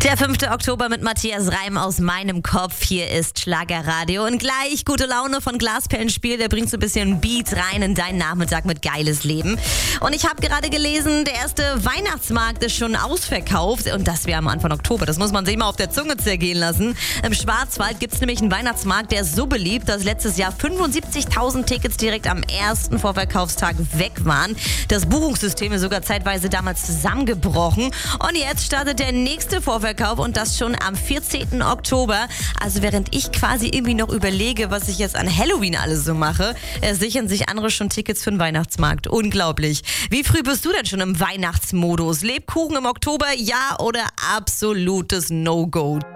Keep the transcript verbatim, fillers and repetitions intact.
Der fünfte Oktober mit Matthias Reim aus meinem Kopf. Hier ist Schlagerradio. Und gleich gute Laune von Glasperlenspiel. Der bringt so ein bisschen Beat rein in deinen Nachmittag mit geiles Leben. Und ich habe gerade gelesen, der erste Weihnachtsmarkt ist schon ausverkauft. Und das wäre am Anfang Oktober. Das muss man sich mal auf der Zunge zergehen lassen. Im Schwarzwald gibt es nämlich einen Weihnachtsmarkt, der ist so beliebt, dass letztes Jahr fünfundsiebzigtausend Tickets direkt am ersten Vorverkaufstag weg waren. Das Buchungssystem ist sogar zeitweise damals zusammengebrochen. Und jetzt startet der nächste Vorverkauf. Und das schon am vierzehnten Oktober. Also während ich quasi irgendwie noch überlege, was ich jetzt an Halloween alles so mache, äh, sichern sich andere schon Tickets für den Weihnachtsmarkt. Unglaublich. Wie früh bist du denn schon im Weihnachtsmodus? Lebkuchen im Oktober, ja oder absolutes No-Go?